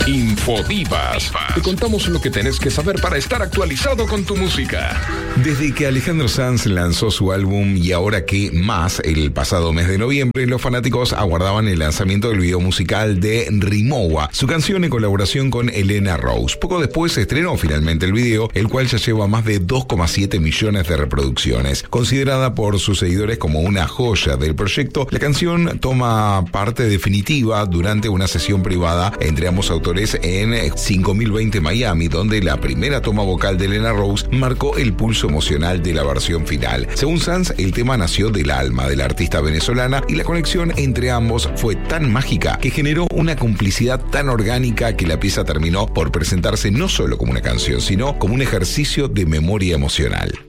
Infodivas. Te contamos lo que tenés que saber para estar actualizado con tu música. Desde que Alejandro Sanz lanzó su álbum Y Ahora Qué Más el pasado mes de noviembre, los fanáticos aguardaban el lanzamiento del video musical de Rimowa, su canción en colaboración con Elena Rose. Poco después se estrenó finalmente el video, el cual ya lleva más de 2,7 millones de reproducciones. Considerada por sus seguidores como una joya del proyecto, la canción toma parte definitiva durante una sesión privada entre ambos autores en 5020 Miami, donde la primera toma vocal de Elena Rose marcó el pulso emocional de la versión final. Según Sanz, el tema nació del alma de la artista venezolana y la conexión entre ambos fue tan mágica que generó una complicidad tan orgánica que la pieza terminó por presentarse no solo como una canción, sino como un ejercicio de memoria emocional.